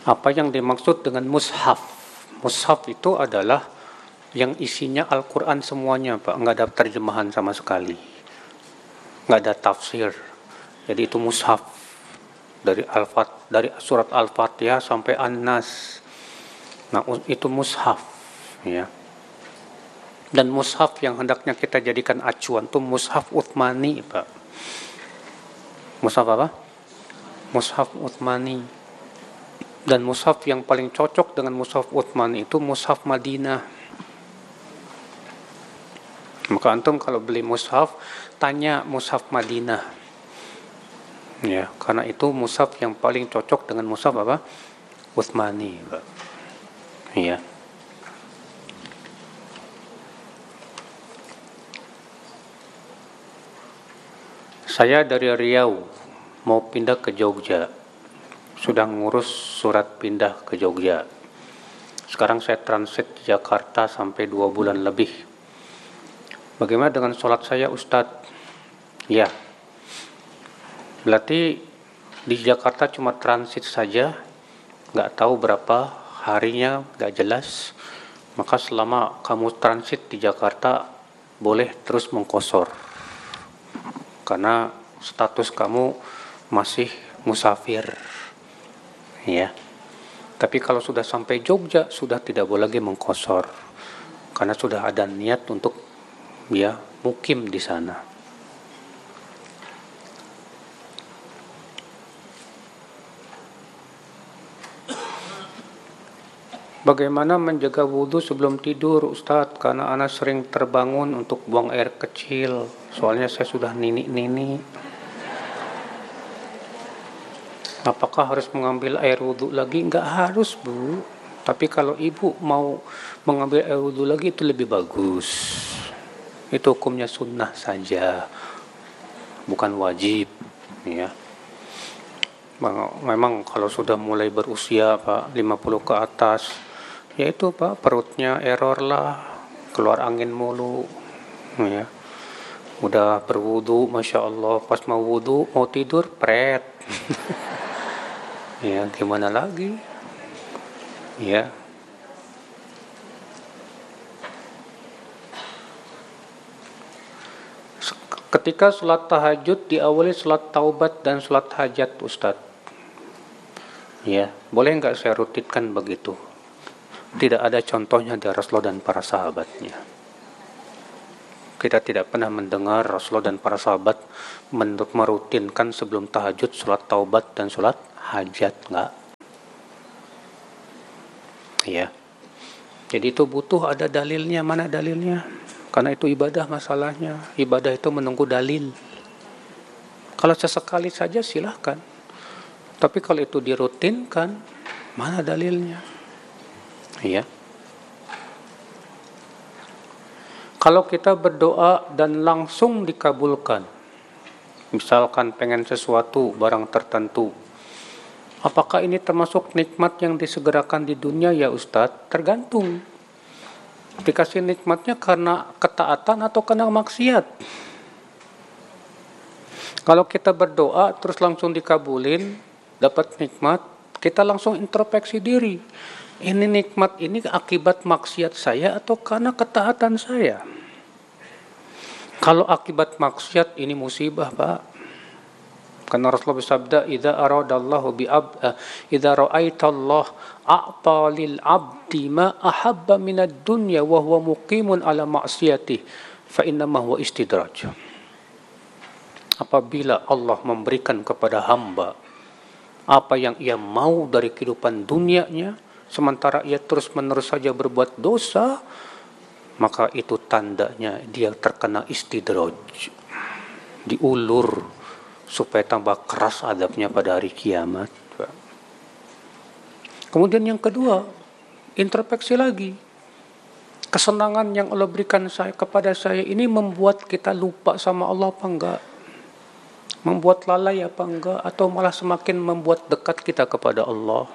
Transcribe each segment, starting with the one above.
Apa yang dimaksud dengan mushaf? Mushaf itu adalah yang isinya Al-Quran semuanya, Pak. Nggak ada terjemahan sama sekali. Nggak ada tafsir. Jadi itu mushaf. Dari surat Al-Fatihah sampai An-Nas. Nah, itu mushaf. Ya. Dan mushaf yang hendaknya kita jadikan acuan itu mushaf Utsmani, Pak. Mushaf apa? Mushaf Utsmani. Dan mushaf yang paling cocok dengan mushaf Utsmani itu mushaf Madinah. Maka antum kalau beli mushaf, tanya mushaf Madinah. Ya, karena itu mushaf yang paling cocok dengan mushaf apa? Utsmani, Pak. Ya. Saya dari Riau mau pindah ke Jogja. Sudah ngurus surat pindah ke Jogja. Sekarang saya transit di Jakarta sampai 2 bulan lebih. Bagaimana dengan sholat saya, Ustadz? Ya, berarti di Jakarta cuma transit saja, nggak tahu berapa harinya, nggak jelas. Maka selama kamu transit di Jakarta, boleh terus mengqashar. Karena status kamu masih musafir. Ya. Tapi kalau sudah sampai Jogja, sudah tidak boleh lagi mengqashar. Karena sudah ada niat untuk mukim di sana. Bagaimana menjaga wudhu sebelum tidur, Ustadz? Karena anak sering terbangun untuk buang air kecil. Soalnya saya sudah nini. Apakah harus mengambil air wudhu lagi? Enggak harus, Bu. Tapi kalau ibu mau mengambil air wudhu lagi itu lebih bagus. Itu hukumnya sunnah saja, bukan wajib. Ya. Memang kalau sudah mulai berusia, Pak, 50 ke atas, ya itu, Pak, perutnya error lah, keluar angin mulu. Ya. Udah berwudu, Masya Allah, pas mau wudu, mau tidur, pret. Ya, gimana lagi? Ya. Ketika sholat tahajud diawali sholat taubat dan sholat hajat, Ustadz. Ya, boleh nggak saya rutinkan begitu? Tidak ada contohnya dari Rasulullah dan para sahabatnya. Kita tidak pernah mendengar Rasulullah dan para sahabat merutinkan sebelum tahajud sholat taubat dan sholat hajat, enggak. Ya. Jadi itu butuh ada dalilnya. Mana dalilnya? Karena itu ibadah masalahnya. Ibadah itu menunggu dalil. Kalau sesekali saja silahkan. Tapi kalau itu dirutinkan, mana dalilnya? Ya. Kalau kita berdoa dan langsung dikabulkan, misalkan pengen sesuatu, barang tertentu, apakah ini termasuk nikmat yang disegerakan di dunia, ya Ustadz? Tergantung. Dikasih nikmatnya karena ketaatan atau karena maksiat. Kalau kita berdoa terus langsung dikabulin, dapat nikmat, kita langsung introspeksi diri. Ini nikmat ini akibat maksiat saya atau karena ketaatan saya? Kalau akibat maksiat ini musibah, Pak. Karena Rasulullah bersabda, "Idza aradallahu idza ra'aitallah a'ta lil 'abdi ma ahabba minad dunya wa huwa muqimun 'ala ma'siyatihi fa innama huwa istidraj." Apabila Allah memberikan kepada hamba apa yang ia mau dari kehidupan dunianya, sementara ia terus-menerus saja berbuat dosa, maka itu tandanya dia terkena istidraj, diulur supaya tambah keras adabnya pada hari kiamat. Kemudian yang kedua, introspeksi lagi. Kesenangan yang Allah berikan kepada saya ini membuat kita lupa sama Allah apa enggak? Membuat lalai apa enggak? Atau malah semakin membuat dekat kita kepada Allah?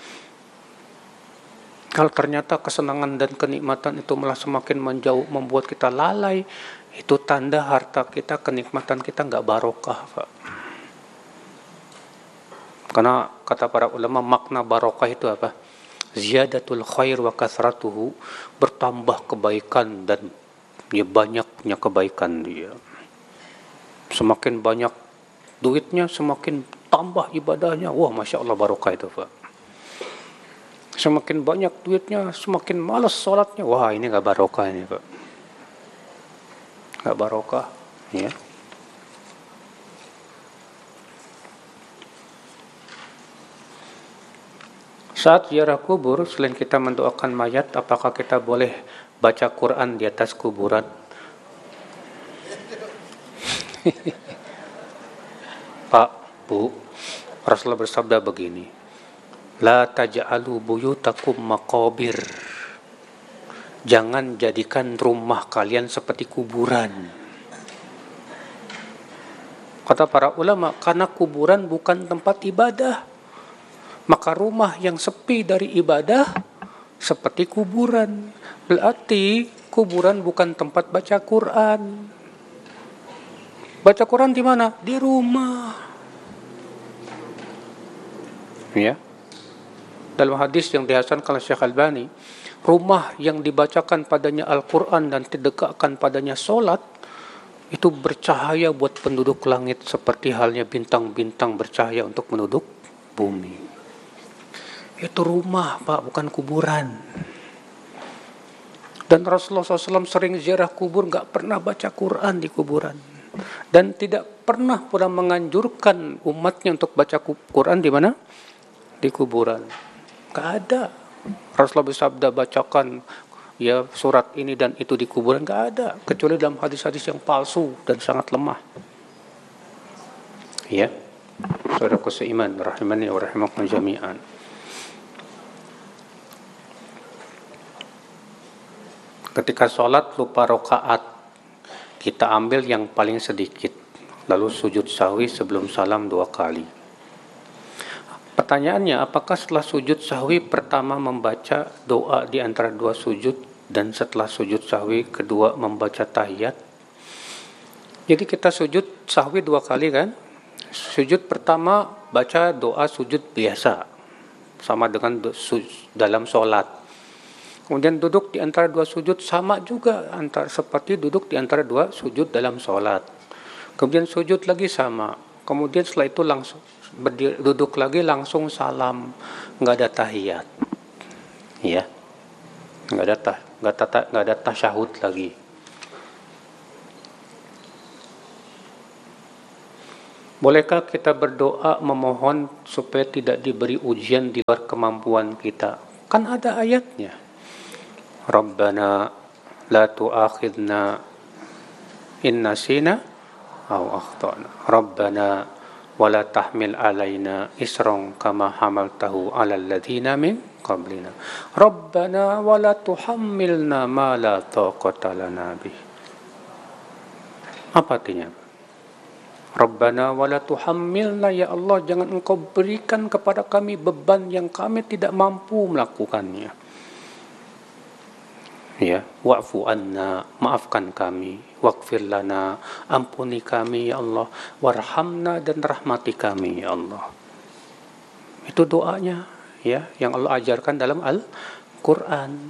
Kalau ternyata kesenangan dan kenikmatan itu malah semakin menjauh, membuat kita lalai, itu tanda harta kita, kenikmatan kita nggak barokah, Pak. Karena kata para ulama makna barokah itu apa? Ziyadatul khair wa kathratuhu, bertambah kebaikan dan ya banyaknya kebaikan dia. Semakin banyak duitnya, semakin tambah ibadahnya. Wah, Masya Allah barokah itu, Pak. Semakin banyak duitnya, semakin malas sholatnya. Wah, ini gak barokah ini, Pak. Gak barokah, ya. Saat ziarah kubur, selain kita mendoakan mayat, apakah kita boleh baca Quran di atas kuburan? Pak, Bu, Rasulullah bersabda begini, La taj'alu buyutakum maqabir. Jangan jadikan rumah kalian seperti kuburan. Kata para ulama, karena kuburan bukan tempat ibadah, maka rumah yang sepi dari ibadah seperti kuburan. Berarti kuburan bukan tempat baca Quran. Baca Quran di mana? Di rumah. Ya. Dalam hadis yang dihasankan oleh Syekh Albani, rumah yang dibacakan padanya Al-Quran dan didekatkan padanya solat, itu bercahaya buat penduduk langit seperti halnya bintang-bintang bercahaya untuk penduduk bumi. Itu rumah, Pak, bukan kuburan. Dan Rasulullah SAW sering ziarah kubur, gak pernah baca Quran di kuburan. Dan tidak pernah pula menganjurkan umatnya untuk baca Quran di mana? Di kuburan. Gak ada. Rasulullah bersabda bacakan ya surat ini dan itu di kuburan, gak ada. Kecuali dalam hadis-hadis yang palsu dan sangat lemah. Ya. Saudaraku seiman, rahimani wa rahimakum jami'an. Ketika sholat lupa rakaat, kita ambil yang paling sedikit, lalu sujud sahwi sebelum salam 2 kali. Pertanyaannya, apakah setelah sujud sahwi pertama membaca doa di antara 2 sujud dan setelah sujud sahwi kedua membaca tahiyat? Jadi kita sujud sahwi 2 kali kan? Sujud pertama baca doa sujud biasa, sama dengan dalam sholat. Kemudian duduk di antara 2 sujud sama juga seperti duduk di antara 2 sujud dalam sholat. Kemudian sujud lagi sama. Kemudian setelah itu langsung duduk lagi langsung salam, nggak ada tahiyat, ya, nggak ada tasyahud lagi. Bolehkah kita berdoa memohon supaya tidak diberi ujian di luar kemampuan kita? Kan ada ayatnya. Rabbana la tu'akhidna in nasina aw akhtana. Rabbana wa la tahmil alaina isran kama hamaltahu 'alal ladzina min qablina. Rabbana wa la tuhammilna ma la taqata lana bih. Apa artinya? Rabbana wa la tuhammilna, ya Allah, jangan Engkau berikan kepada kami beban yang kami tidak mampu melakukannya. Ya, wa'fu anna, maafkan kami, waghfir lana, ampuni kami ya Allah, warhamna, dan rahmati kami ya Allah. Itu doanya ya yang Allah ajarkan dalam Al-Qur'an.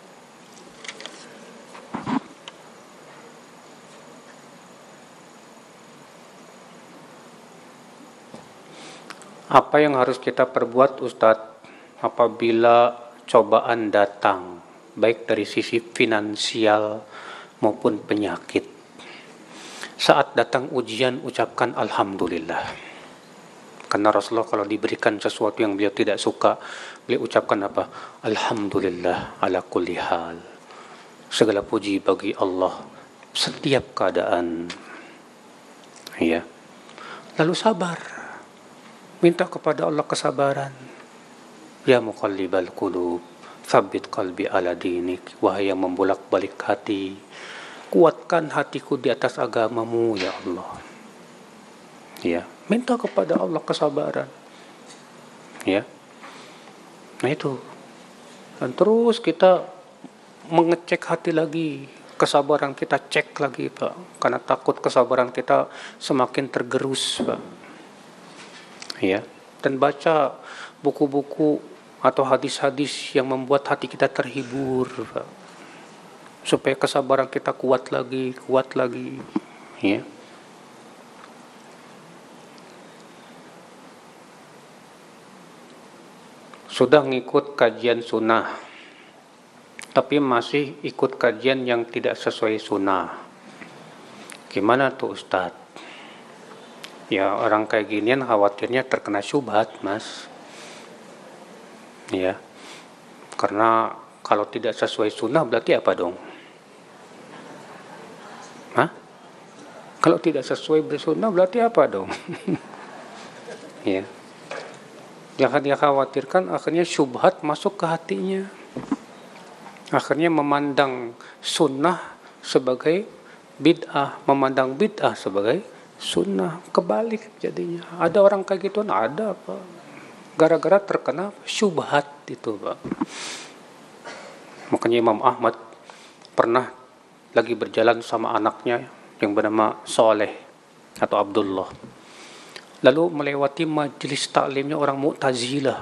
Apa yang harus kita perbuat, Ustadz, apabila cobaan datang, baik dari sisi finansial maupun penyakit? Saat datang ujian, ucapkan Alhamdulillah. Karena Rasulullah kalau diberikan sesuatu yang beliau tidak suka, beliau ucapkan apa? Alhamdulillah ala kulli hal. Segala puji bagi Allah setiap keadaan. Ya. Lalu sabar. Minta kepada Allah kesabaran. Ya muqallibal qulub, tsabbit qalbi ala dinik. Wahai yang membolak-balik hati, kuatkan hatiku di atas agamamu ya Allah. Ya, minta kepada Allah kesabaran. Ya. Nah itu. Dan terus kita mengecek hati lagi, kesabaran kita cek lagi, Pak. Karena takut kesabaran kita semakin tergerus, Pak. Ya. dan baca buku-buku atau hadis-hadis yang membuat hati kita terhibur, Pak. Supaya kesabaran kita kuat lagi, ya. Sudah ngikut kajian sunnah, tapi masih ikut kajian yang tidak sesuai sunnah. Gimana tuh Ustadz? Ya orang kayak ginian khawatirnya terkena syubhat, Mas. Ya, karena kalau tidak sesuai sunnah berarti apa dong? Hah? Kalau tidak sesuai bersunnah berarti apa dong? Ya. Jangan dia khawatirkan akhirnya syubhat masuk ke hatinya. Akhirnya memandang sunnah sebagai bid'ah, memandang bid'ah sebagai sunnah. Kebalik jadinya. Ada orang kayak gitu? Ada, Pak. Gara-gara terkena syubhat itu, Pak. Makanya Imam Ahmad pernah lagi berjalan sama anaknya yang bernama Soleh atau Abdullah. Lalu melewati majelis taklimnya orang Mu'tazilah.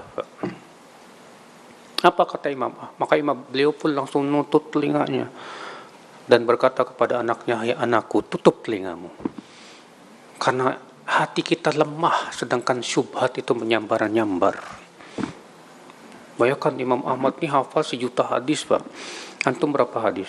Apa kata Imam? Maka beliau pun langsung nutup telinganya dan berkata kepada anaknya, "Hai anakku, tutup telingamu. Karena hati kita lemah, sedangkan syubhat itu menyambar-nyambar." Bayangkan Imam Ahmad ini hafal 1.000.000 hadis, Pak. Antum berapa hadis?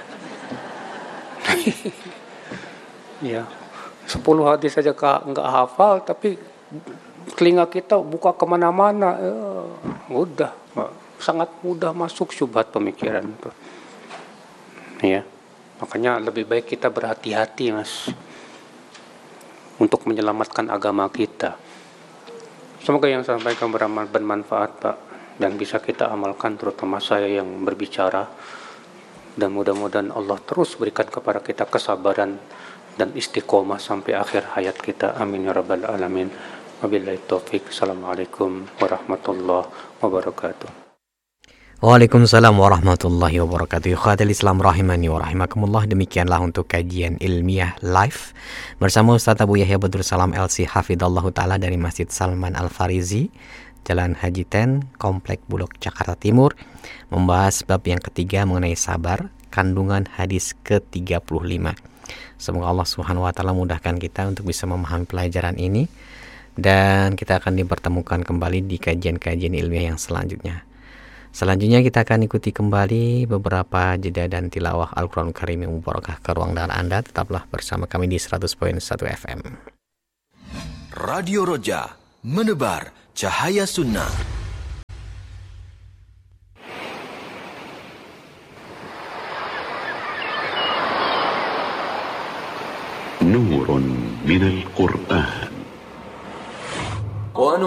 Ya. 10 hadis saja enggak hafal, tapi telinga kita buka kemana-mana, mudah, sangat mudah masuk syubhat pemikiran itu. Ya, makanya lebih baik kita berhati-hati, Mas, untuk menyelamatkan agama kita. Semoga yang saya sampaikan bermanfaat, Pak, dan bisa kita amalkan, terutama saya yang berbicara. Dan mudah-mudahan Allah terus berikan kepada kita kesabaran dan istiqomah sampai akhir hayat kita. Amin ya rabbal alamin. Wabillahi taufik. Assalamualaikum warahmatullahi wabarakatuh. Waalaikumsalam warahmatullahi wabarakatuh. Ikhwatul Islam rahimani wa rahimakumullah. Demikianlah untuk kajian ilmiah live bersama Ustaz Abu Yahya Badrul Salam LC Hafidallahu Ta'ala dari Masjid Salman Al-Farizi, Jalan Haji Ten, Komplek Bulog, Jakarta Timur, membahas bab yang ketiga mengenai sabar, kandungan hadis ke-35. Semoga Allah Subhanahu wa taala mudahkan kita untuk bisa memahami pelajaran ini, dan kita akan dipertemukan kembali di kajian-kajian ilmiah yang selanjutnya. Selanjutnya kita akan ikuti kembali beberapa jeda dan tilawah Al-Qur'an Karim yang mubarakah ke ruang dengar Anda. Tetaplah bersama kami di 100.1 FM. Radio Roja, menebar cahaya sunnah. نور من القرآن